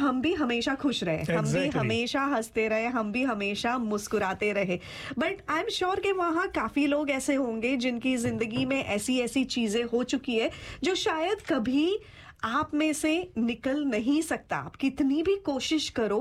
हम भी हमेशा खुश रहे, हम भी Exactly. हमेशा हंसते रहे, हम भी हमेशा मुस्कुराते रहे। बट आई एम श्योर कि वहाँ काफी लोग ऐसे होंगे जिनकी जिंदगी में ऐसी ऐसी चीजें हो चुकी है जो शायद कभी आप में से निकल नहीं सकता। आप कितनी भी कोशिश करो